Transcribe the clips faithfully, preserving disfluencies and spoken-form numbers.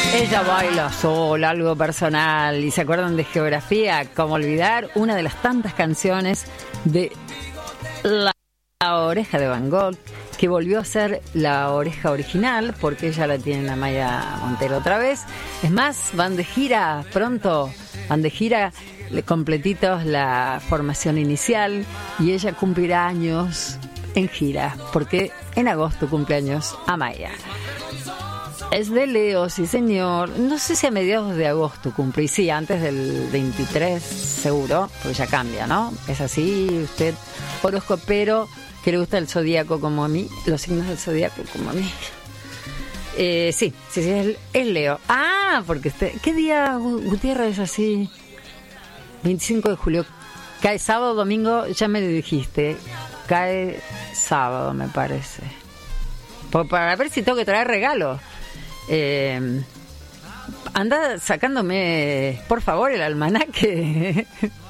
Ella baila sola, algo personal. ¿Y se acuerdan de Geografía? ¿Cómo olvidar? Una de las tantas canciones de La Oreja de Van Gogh, que volvió a ser La Oreja original, porque ella la tiene Amaya Montero otra vez. Es más, van de gira pronto, van de gira completitos la formación inicial, y ella cumplirá años en gira, porque en agosto cumpleaños Amaya. Es de Leo, sí señor. No sé si a mediados de agosto cumple. Y sí, antes del veintitrés seguro, porque ya cambia, ¿no? Es así, usted horoscopero, que le gusta el zodíaco como a mí, los signos del zodíaco como a mí. Eh, sí, sí, sí, es, es Leo. Ah, porque usted... ¿Qué día, Gutiérrez, es así? veinticinco de julio. Cae sábado, domingo, ya me dijiste. Cae sábado, me parece. Por, para ver si tengo que traer regalos. Eh, anda sacándome, por favor, el almanaque.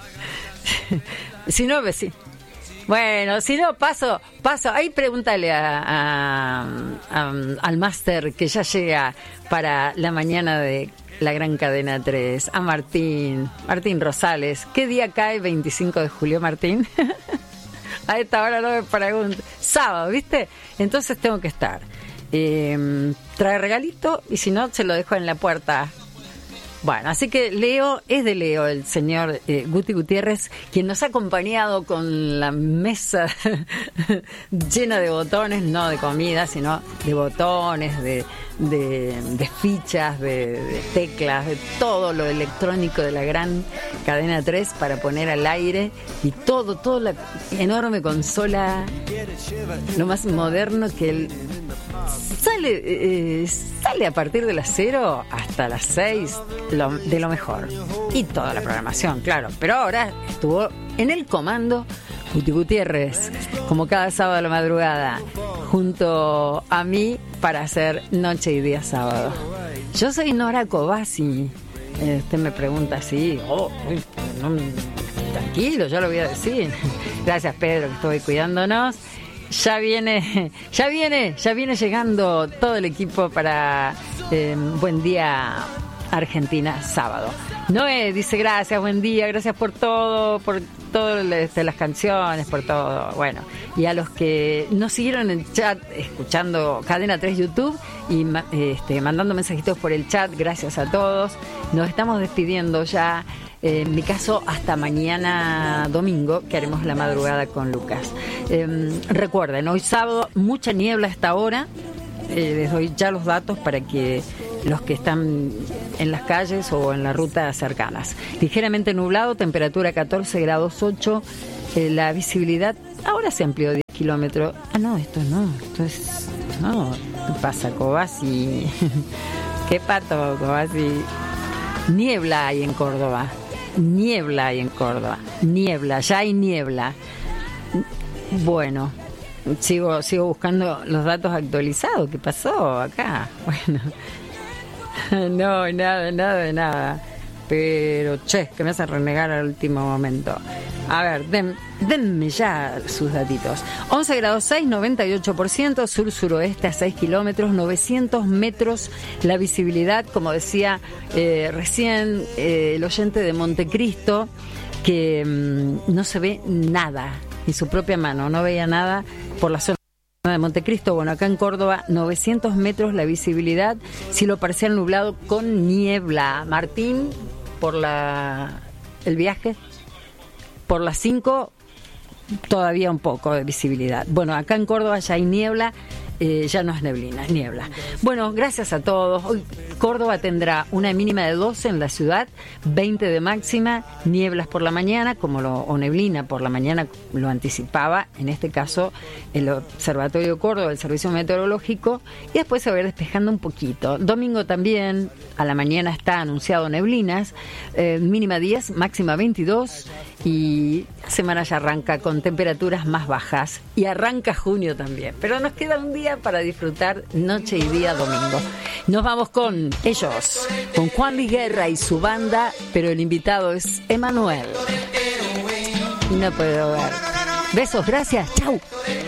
Si no, sí. Bueno, si no, paso, paso. Ahí pregúntale a, a, a, al máster que ya llega para la mañana de la gran cadena tres, a Martín, Martín Rosales. ¿Qué día cae veinticinco de julio, Martín? A esta hora no me pregunto. Sábado, ¿viste? Entonces tengo que estar. Eh, trae regalito y si no se lo dejo en la puerta. Bueno, así que Leo, es de Leo el señor eh, Guti Gutiérrez, quien nos ha acompañado con la mesa llena de botones, no de comida, sino de botones, de, de, de fichas, de, de teclas, de todo lo electrónico de la gran cadena tres para poner al aire, y todo, toda la enorme consola, lo más moderno que el... Sale, eh, sale a partir de las cero hasta las seis lo, de lo mejor. Y toda la programación, claro. Pero ahora estuvo en el comando Guti Gutiérrez, como cada sábado a la madrugada, junto a mí para hacer Noche y Día Sábado. Yo soy Nora Cobasi. Eh, usted me pregunta así, oh, uy, no, tranquilo, yo lo voy a decir. Gracias, Pedro, que estuve cuidándonos. Ya viene, ya viene, ya viene llegando todo el equipo para eh, Buen Día Argentina sábado. Noé dice gracias, buen día, gracias por todo, por todas este, las canciones, por todo. Bueno, y a los que nos siguieron en el chat, escuchando Cadena tres YouTube y este, mandando mensajitos por el chat, gracias a todos. Nos estamos despidiendo ya. Eh, en mi caso, hasta mañana domingo, que haremos la madrugada con Lucas. Eh, recuerden, hoy sábado, mucha niebla a esta hora. Eh, les doy ya los datos para que los que están en las calles o en las rutas cercanas. Ligeramente nublado, temperatura catorce grados ocho. Eh, la visibilidad ahora se amplió diez kilómetros. Ah, no, esto no, esto es... No, ¿qué pasa, Cobasi? ¿Qué pato, Cobasi? Niebla hay en Córdoba. Niebla hay en Córdoba. Niebla, ya hay niebla. Bueno, sigo sigo buscando los datos actualizados. ¿Qué pasó acá? Bueno, no, nada, nada de nada. Pero, che, que me hace renegar al último momento. A ver, den, denme ya sus datitos. once grados seis, noventa y ocho por ciento, sur-suroeste a seis kilómetros, novecientos metros la visibilidad, como decía eh, recién eh, el oyente de Montecristo, que mmm, no se ve nada, ni su propia mano, no veía nada por la zona de Montecristo. Bueno, acá en Córdoba, novecientos metros la visibilidad, cielo parcial nublado con niebla. Martín, por la el viaje, por las cinco, todavía un poco de visibilidad. Bueno, acá en Córdoba ya hay niebla, eh, ya no es neblina, es niebla. Bueno, gracias a todos. Hoy Córdoba tendrá una mínima de doce en la ciudad, veinte de máxima, nieblas por la mañana, como lo, o neblina por la mañana, lo anticipaba, en este caso, el Observatorio de Córdoba, el Servicio Meteorológico, y después se va a ir despejando un poquito. Domingo también, a la mañana está anunciado neblinas, eh, mínima diez, máxima veintidós, y la semana ya arranca con temperaturas más bajas, y arranca junio también, pero nos queda un día para disfrutar noche y día domingo. Nos vamos con ellos, con Juan Luis Guerra y su banda, pero el invitado es Emanuel. No puedo ver. Besos, gracias, chau.